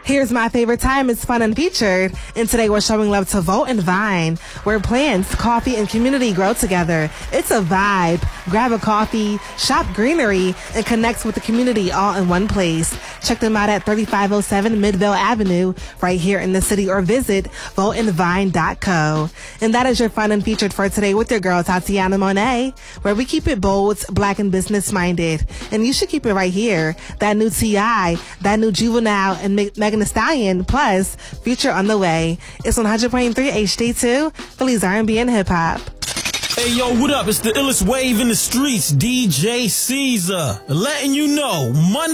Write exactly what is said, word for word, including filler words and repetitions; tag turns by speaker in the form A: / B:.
A: Here's my favorite time. It's fun and featured. And today we're showing love to Vote and Vine, where plants, coffee, and community grow together. It's a vibe. Grab a coffee, shop greenery, and connect with the community all in one place. Check them out at thirty-five oh seven Midvale Avenue, right here in the city, or visit vote and vine dot co. And that is your fun and featured for today with your girl, Tatiana Monet, where we keep it bold, black, and business-minded. And you should keep it right here. That new T I, that new Juvenile, and Me- Megan Thee Stallion, plus Future on the way. It's one hundred point three H D two, Philly's R and B and hip-hop.
B: Hey, yo, what up? It's the illest wave in the streets, D J Caesar, letting you know, Monday